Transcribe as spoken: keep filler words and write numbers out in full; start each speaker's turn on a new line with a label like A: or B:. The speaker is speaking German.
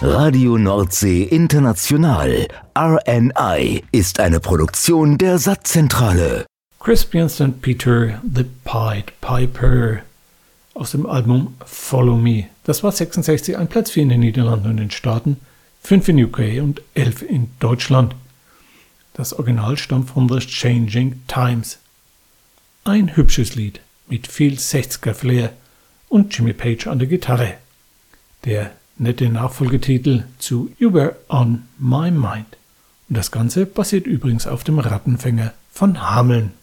A: Radio Nordsee International R N I ist eine Produktion der Sattzentrale.
B: Crispian Sankt Peter, The Pied Piper aus dem Album Follow Me. Das war sechsundsechzig, ein Platz vier in den Niederlanden und den Staaten, fünf in U K und elf in Deutschland. Das Original stammt von The Changing Times. Ein hübsches Lied mit viel sechziger-Flair und Jimmy Page an der Gitarre. Der nette Nachfolgetitel zu You Were On My Mind. Und das Ganze basiert übrigens auf dem Rattenfänger von Hameln.